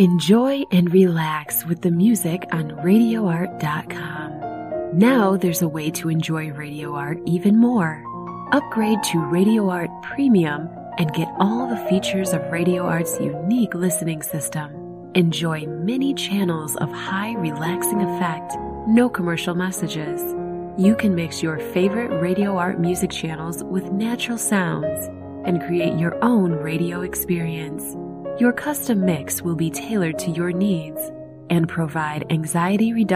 Enjoy and relax with the music on RadioArt.com. Now there's a way to enjoy Radio Art even more. Upgrade to Radio Art Premium and get all the features of Radio Art's unique listening system. Enjoy many channels of high relaxing effect, no commercial messages. You can mix your favorite Radio Art music channels with natural sounds and create your own radio experience. Your custom mix will be tailored to your needs and provide anxiety reduction